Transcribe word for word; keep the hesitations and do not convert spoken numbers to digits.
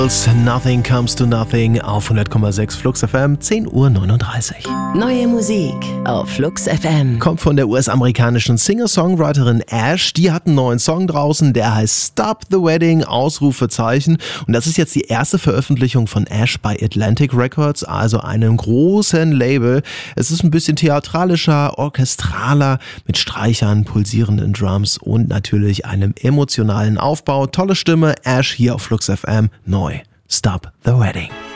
Nothing Comes to Nothing auf hundert Komma sechs Flux F M, zehn Uhr neununddreißig. Neue Musik auf Flux F M. Kommt von der U S-amerikanischen Singer-Songwriterin Ash. Die hat einen neuen Song draußen, der heißt Stop the Wedding, Ausrufezeichen. Und das ist jetzt die erste Veröffentlichung von Ash bei Atlantic Records, also einem großen Label. Es ist ein bisschen theatralischer, orchestraler, mit Streichern, pulsierenden Drums und natürlich einem emotionalen Aufbau. Tolle Stimme, Ash hier auf Flux F M, neu. Stop the Wedding.